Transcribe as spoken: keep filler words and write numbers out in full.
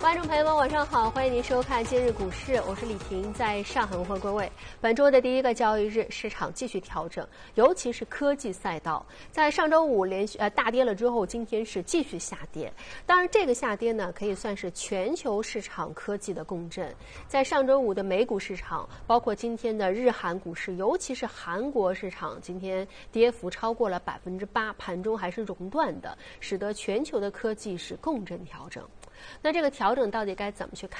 观众朋友们，晚上好，欢迎您收看今日股市，我是李婷，在上海问候各位。本周的第一个交易日，市场继续调整，尤其是科技赛道，在上周五连续呃大跌了之后，今天是继续下跌。当然，这个下跌呢，可以算是全球市场科技的共振。在上周五的美股市场，包括今天的日韩股市，尤其是韩国市场，今天跌幅超过了百分之八，盘中还是熔断的，使得全球的科技是共振调整。那这个调整到底该怎么去看？